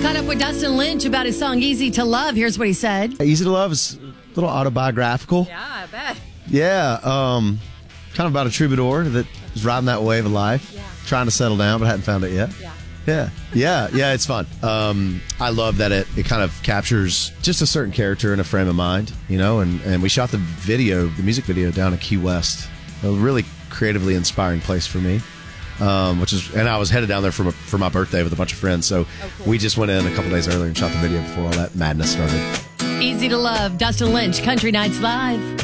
caught up with Dustin Lynch about his song Easy to Love. Here's what he said. Easy to Love is a little autobiographical. Yeah, I bet. Yeah, kind of about a troubadour that is riding that wave of life, trying to settle down, but hadn't found it yet. Yeah, it's fun. I love that it kind of captures just a certain character and a frame of mind, and we shot the music video down in Key West, a really creatively inspiring place for me, and I was headed down there for my birthday with a bunch of friends, so we just went in a couple days earlier and shot the video before all that madness started. Easy to Love, Dustin Lynch, Country Nights Live.